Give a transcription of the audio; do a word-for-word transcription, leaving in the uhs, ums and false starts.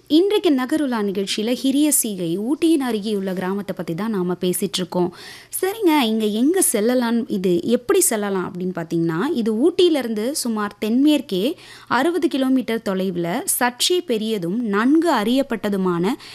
இன்றைக்கு நகருலா நிகழ்ச்சியில ஹிரிய சீகை ஊட்டியின் அருகேயுள்ள கிராமத்த பத்தி தான் நாம பேசிட்டு இருக்கோம். சரிங்க, இங்க எங்க செல்லலாம்? இது எப்படி செல்லலாம் அப்படின்னு பார்த்தீங்கன்னா, இது ஊட்டியிலிருந்து சுமார் தென்மேற்கே அறுபது கிலோமீட்டர் தொலைவுல சற்றே பெரியதும், நன்கு அறியப்பட்டதுமான